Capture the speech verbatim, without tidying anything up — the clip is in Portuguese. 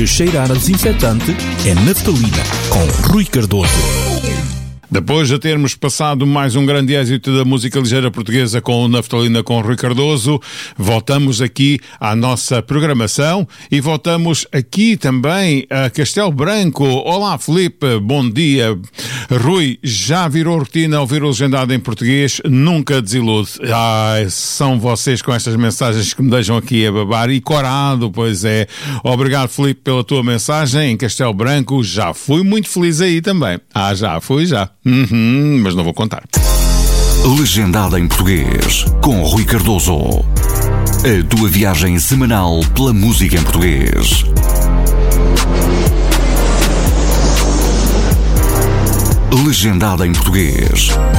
lhe cheirar a desinfetante é naftalina, com Rui Cardoso. Depois de termos passado mais um grande êxito da música ligeira portuguesa com o Naftalina com Rui Cardoso, voltamos aqui à nossa programação e voltamos aqui também a Castelo Branco. Olá, Filipe, bom dia. Rui, já virou rotina ouvir o legendado em português? Nunca desilude. Ai, são vocês com estas mensagens que me deixam aqui a babar e corado, pois é. Obrigado, Filipe, pela tua mensagem em Castelo Branco. Já fui muito feliz aí também. Ah, já fui, já. Uhum, mas não vou contar. Legendada em português com Rui Cardoso. A tua viagem semanal pela música em português. Legendada em português